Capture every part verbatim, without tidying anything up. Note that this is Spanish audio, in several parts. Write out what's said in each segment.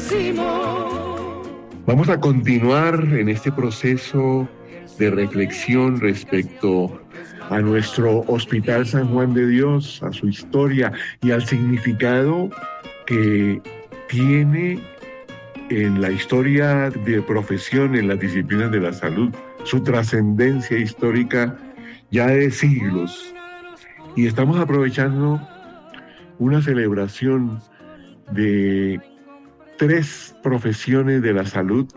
decimos. Vamos a continuar en este proceso de reflexión respecto a nuestro Hospital San Juan de Dios, a su historia y al significado que tiene en la historia de profesión, en las disciplinas de la salud, su trascendencia histórica ya de siglos. Y estamos aprovechando una celebración de tres profesiones de la salud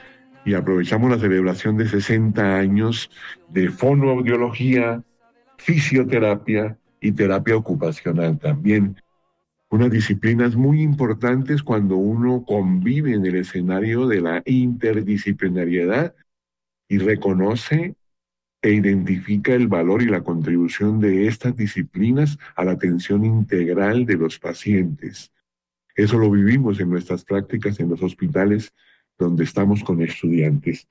y aprovechamos la celebración de sesenta años de fonoaudiología, fisioterapia y terapia ocupacional también. Unas disciplinas muy importantes cuando uno convive en el escenario de la interdisciplinariedad y reconoce e identifica el valor y la contribución de estas disciplinas a la atención integral de los pacientes. Eso lo vivimos en nuestras prácticas en los hospitales donde estamos con estudiantes.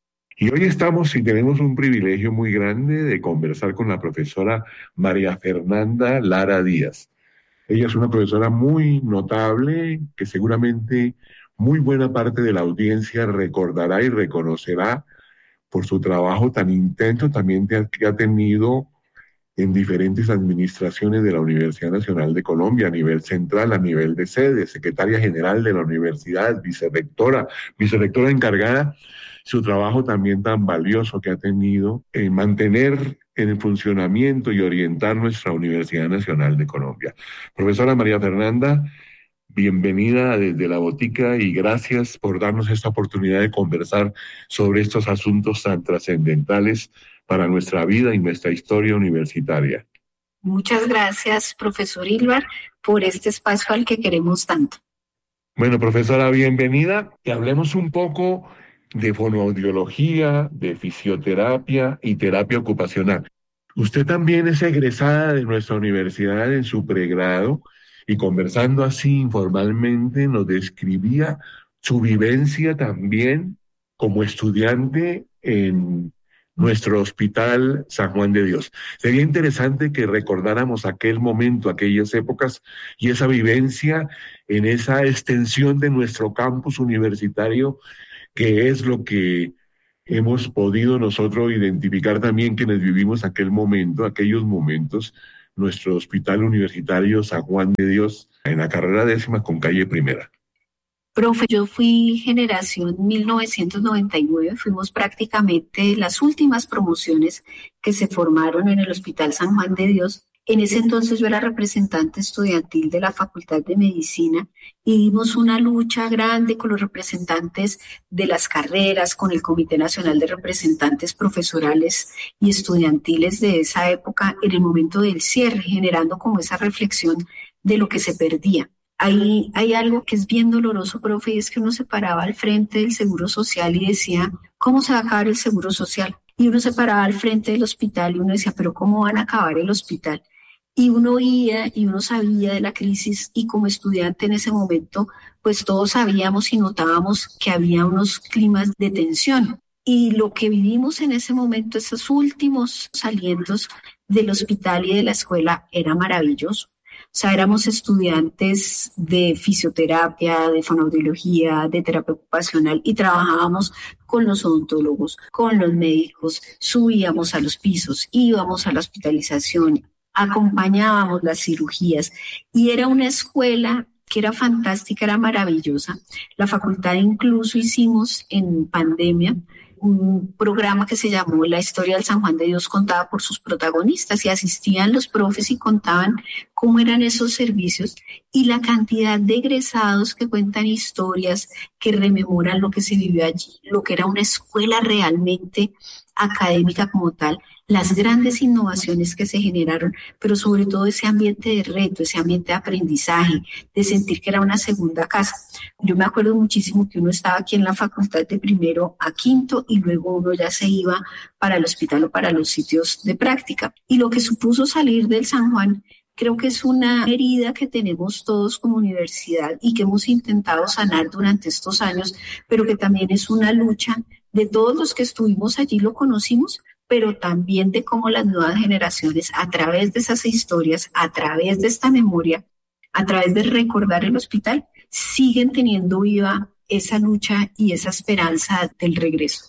Y hoy estamos y tenemos un privilegio muy grande de conversar con la profesora María Fernanda Lara Díaz. Ella es una profesora muy notable que seguramente muy buena parte de la audiencia recordará y reconocerá por su trabajo tan intenso también que ha tenido en diferentes administraciones de la Universidad Nacional de Colombia, a nivel central, a nivel de sede, secretaria general de la universidad, vicerrectora, vicerrectora encargada, su trabajo también tan valioso que ha tenido en mantener en el funcionamiento y orientar nuestra Universidad Nacional de Colombia. Profesora María Fernanda, bienvenida desde la botica y gracias por darnos esta oportunidad de conversar sobre estos asuntos tan trascendentales para nuestra vida y nuestra historia universitaria. Muchas gracias, profesor Ilvar, por este espacio al que queremos tanto. Bueno, profesora, bienvenida y hablemos un poco de fonoaudiología, de fisioterapia y terapia ocupacional. Usted también es egresada de nuestra universidad en su pregrado y conversando así informalmente nos describía su vivencia también como estudiante en nuestro Hospital San Juan de Dios. Sería interesante que recordáramos aquel momento, aquellas épocas y esa vivencia en esa extensión de nuestro campus universitario, que es lo que hemos podido nosotros identificar también quienes vivimos aquel momento, aquellos momentos, nuestro Hospital Universitario San Juan de Dios, en la carrera décima con calle Primera. Profe, yo fui generación mil novecientos noventa y nueve, fuimos prácticamente las últimas promociones que se formaron en el Hospital San Juan de Dios. En ese entonces yo era representante estudiantil de la Facultad de Medicina y dimos una lucha grande con los representantes de las carreras, con el Comité Nacional de Representantes Profesorales y Estudiantiles de esa época en el momento del cierre, generando como esa reflexión de lo que se perdía. Ahí hay algo que es bien doloroso, profe, y es que uno se paraba al frente del Seguro Social y decía, ¿cómo se va a acabar el Seguro Social? Y uno se paraba al frente del hospital y uno decía, ¿pero cómo van a acabar el hospital? Y uno oía y uno sabía de la crisis y como estudiante en ese momento, pues todos sabíamos y notábamos que había unos climas de tensión. Y lo que vivimos en ese momento, esos últimos alientos del hospital y de la escuela, era maravilloso. O sea, éramos estudiantes de fisioterapia, de fonoaudiología, de terapia ocupacional y trabajábamos con los odontólogos, con los médicos, subíamos a los pisos, íbamos a la hospitalización, acompañábamos las cirugías y era una escuela que era fantástica, era maravillosa. La facultad incluso hicimos en pandemia un programa que se llamó La Historia del San Juan de Dios contada por sus protagonistas y asistían los profes y contaban cómo eran esos servicios y la cantidad de egresados que cuentan historias, que rememoran lo que se vivió allí, lo que era una escuela realmente académica como tal, las grandes innovaciones que se generaron, pero sobre todo ese ambiente de reto, ese ambiente de aprendizaje, de sentir que era una segunda casa. Yo me acuerdo muchísimo que uno estaba aquí en la facultad de primero a quinto y luego uno ya se iba para el hospital o para los sitios de práctica. Y lo que supuso salir del San Juan creo que es una herida que tenemos todos como universidad y que hemos intentado sanar durante estos años, pero que también es una lucha de todos los que estuvimos allí, lo conocimos, pero también de cómo las nuevas generaciones, a través de esas historias, a través de esta memoria, a través de recordar el hospital, siguen teniendo viva esa lucha y esa esperanza del regreso?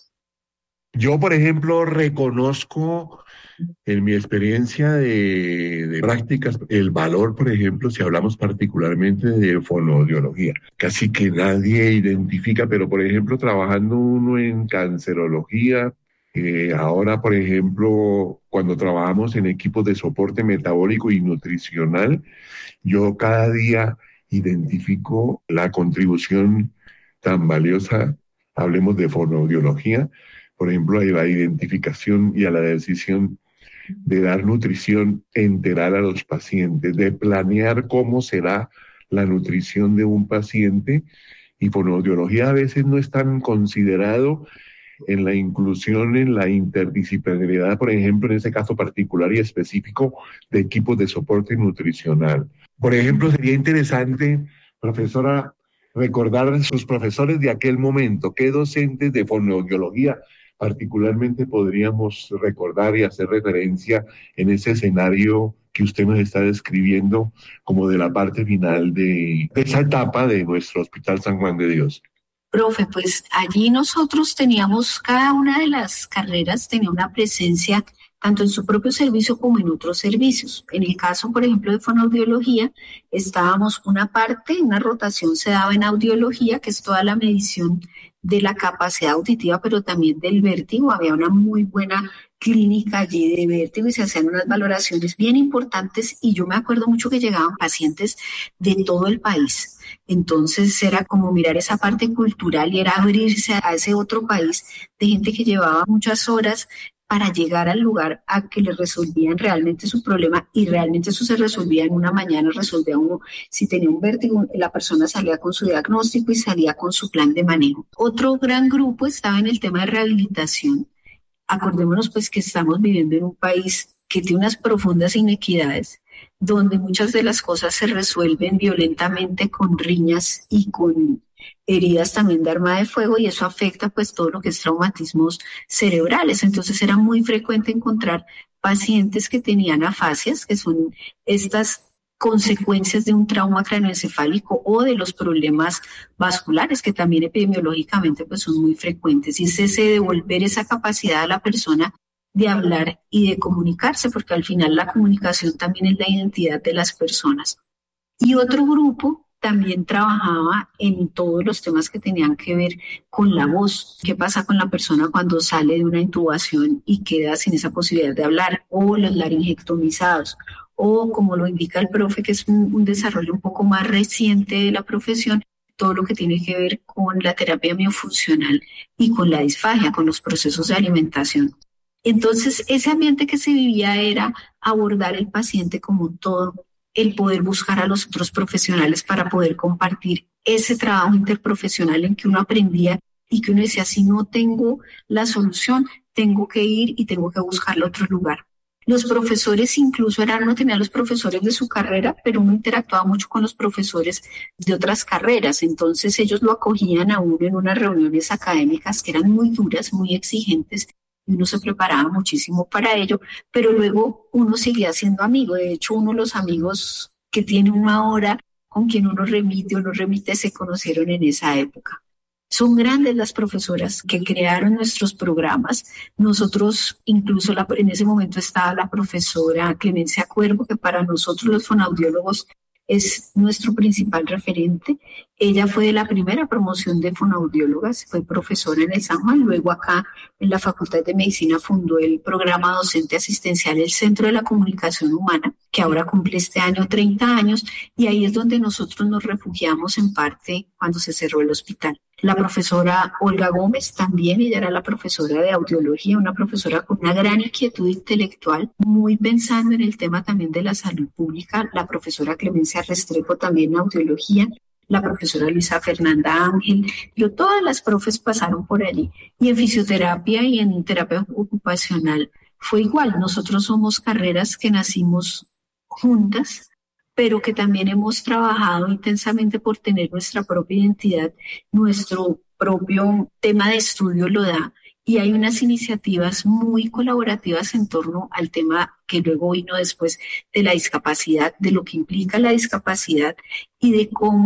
Yo, por ejemplo, reconozco en mi experiencia de, de prácticas el valor, por ejemplo, si hablamos particularmente de fonoaudiología. Casi que nadie identifica, pero por ejemplo, trabajando uno en cancerología, eh, ahora, por ejemplo, cuando trabajamos en equipos de soporte metabólico y nutricional, yo cada día identifico la contribución tan valiosa, hablemos de fonoaudiología, por ejemplo, a la identificación y a la decisión de dar nutrición enteral a los pacientes, de planear cómo será la nutrición de un paciente, y fonoaudiología a veces no es tan considerado en la inclusión, en la interdisciplinariedad, por ejemplo, en ese caso particular y específico de equipos de soporte nutricional. Por ejemplo, sería interesante, profesora, recordar a sus profesores de aquel momento, qué docentes de fonoaudiología particularmente podríamos recordar y hacer referencia en ese escenario que usted nos está describiendo como de la parte final de, de esa etapa de nuestro Hospital San Juan de Dios. Profe, pues allí nosotros teníamos, cada una de las carreras tenía una presencia tanto en su propio servicio como en otros servicios. En el caso, por ejemplo, de fonoaudiología, estábamos una parte, una rotación se daba en audiología, que es toda la medición de la capacidad auditiva, pero también del vértigo. Había una muy buena clínica allí de vértigo y se hacían unas valoraciones bien importantes, y yo me acuerdo mucho que llegaban pacientes de todo el país. Entonces era como mirar esa parte cultural y era abrirse a ese otro país de gente que llevaba muchas horas para llegar al lugar a que le resolvían realmente su problema, y realmente eso se resolvía en una mañana. Resolvía uno, si tenía un vértigo, la persona salía con su diagnóstico y salía con su plan de manejo. Otro gran grupo estaba en el tema de rehabilitación. Acordémonos pues que estamos viviendo en un país que tiene unas profundas inequidades, donde muchas de las cosas se resuelven violentamente con riñas y con heridas también de arma de fuego, y eso afecta pues todo lo que es traumatismos cerebrales. Entonces era muy frecuente encontrar pacientes que tenían afasias, que son estas consecuencias de un trauma craneoencefálico o de los problemas vasculares, que también epidemiológicamente pues son muy frecuentes, y es ese devolver esa capacidad a la persona de hablar y de comunicarse, porque al final la comunicación también es la identidad de las personas. Y otro grupo también trabajaba en todos los temas que tenían que ver con la voz. ¿Qué pasa con la persona cuando sale de una intubación y queda sin esa posibilidad de hablar? O los laringectomizados, o como lo indica el profe, que es un, un desarrollo un poco más reciente de la profesión, todo lo que tiene que ver con la terapia miofuncional y con la disfagia, con los procesos de alimentación. Entonces, ese ambiente que se vivía era abordar el paciente como un todo, el poder buscar a los otros profesionales para poder compartir ese trabajo interprofesional en que uno aprendía y que uno decía, si no tengo la solución, tengo que ir y tengo que buscarla a otro lugar. Los profesores incluso eran, uno tenía los profesores de su carrera, pero uno interactuaba mucho con los profesores de otras carreras, entonces ellos lo acogían a uno en unas reuniones académicas que eran muy duras, muy exigentes, y uno se preparaba muchísimo para ello, pero luego uno seguía siendo amigo. De hecho, uno de los amigos que tiene una hora con quien uno remite o no remite se conocieron en esa época. Son grandes las profesoras que crearon nuestros programas. Nosotros, incluso la, en ese momento estaba la profesora Clemencia Cuervo, que para nosotros los fonoaudiólogos es nuestro principal referente. Ella fue de la primera promoción de fonoaudiólogas, fue profesora en el San Juan, luego acá en la Facultad de Medicina fundó el programa docente asistencial, el Centro de la Comunicación Humana, que ahora cumple este año treinta años, y ahí es donde nosotros nos refugiamos en parte cuando se cerró el hospital. La profesora Olga Gómez también, ella era la profesora de audiología, una profesora con una gran inquietud intelectual, muy pensando en el tema también de la salud pública. La profesora Clemencia Restrepo también en audiología, la profesora Luisa Fernanda Ángel, pero todas las profes pasaron por allí. Y en fisioterapia y en terapia ocupacional fue igual. Nosotros somos carreras que nacimos juntas, pero que también hemos trabajado intensamente por tener nuestra propia identidad, nuestro propio tema de estudio lo da, y hay unas iniciativas muy colaborativas en torno al tema que luego vino después de la discapacidad, de lo que implica la discapacidad y de cómo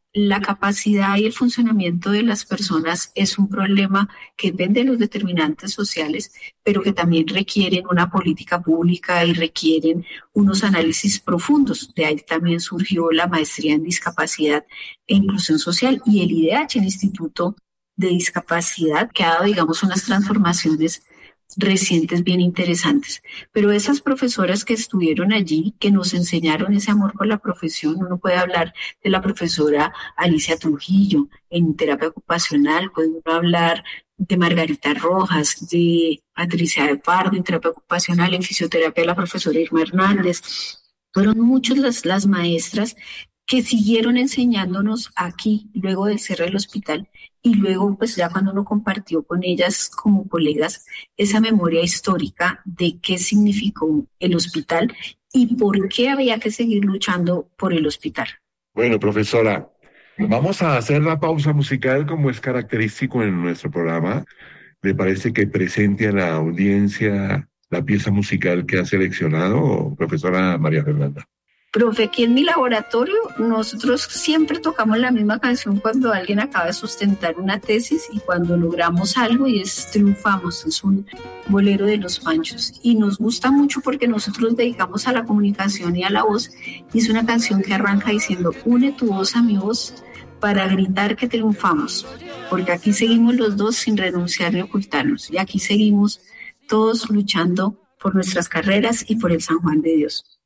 la capacidad y el funcionamiento de las personas es un problema que depende de los determinantes sociales, pero que también requieren una política pública y requieren unos análisis profundos. De ahí también surgió la maestría en discapacidad e inclusión social y el I D H, el Instituto de Discapacidad, que ha dado, digamos, unas transformaciones recientes bien interesantes. Pero esas profesoras que estuvieron allí, que nos enseñaron ese amor por la profesión, uno puede hablar de la profesora Alicia Trujillo en terapia ocupacional, puede uno hablar de Margarita Rojas, de Patricia de Pardo en terapia ocupacional, en fisioterapia la profesora Irma Hernández. Fueron muchas las, las maestras que siguieron enseñándonos aquí, luego del cierre del hospital, y luego, pues ya cuando uno compartió con ellas como colegas esa memoria histórica de qué significó el hospital y por qué había que seguir luchando por el hospital. Bueno, profesora, vamos a hacer la pausa musical como es característico en nuestro programa. ¿Le parece que presente a la audiencia la pieza musical que ha seleccionado, profesora María Fernanda? Profe, aquí en mi laboratorio nosotros siempre tocamos la misma canción cuando alguien acaba de sustentar una tesis y cuando logramos algo y es triunfamos, es un bolero de los Panchos y nos gusta mucho porque nosotros dedicamos a la comunicación y a la voz y es una canción que arranca diciendo une tu voz a mi voz para gritar que triunfamos, porque aquí seguimos los dos sin renunciar ni ocultarnos y aquí seguimos todos luchando por nuestras carreras y por el San Juan de Dios.